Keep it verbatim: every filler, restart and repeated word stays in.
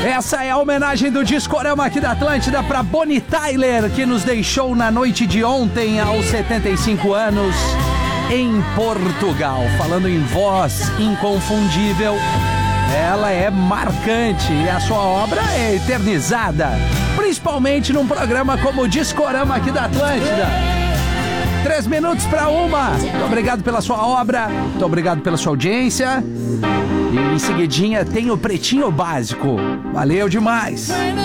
Essa é a homenagem do Discorama aqui da Atlântida para Bonnie Tyler, que nos deixou na noite de ontem aos setenta e cinco anos em Portugal. Falando em voz inconfundível, ela é marcante e a sua obra é eternizada, principalmente num programa como o Discorama aqui da Atlântida. Três minutos para uma. Muito obrigado pela sua obra, muito obrigado pela sua audiência. E em seguidinha tem o Pretinho Básico. Valeu demais.